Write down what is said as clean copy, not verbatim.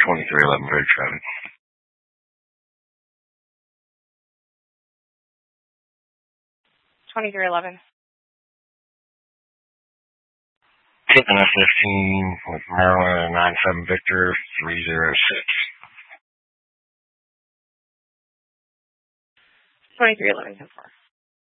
2311 bridge traffic. 2311. Tipping F-15 with Maryland 97 Victor 306. 2311 10-4.